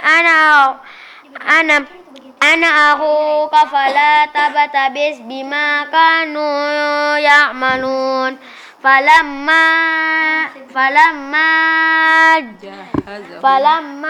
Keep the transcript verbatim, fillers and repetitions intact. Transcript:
ana ana ana aku kafala tabatabis bima kanu ya'malun falamma falamma falamma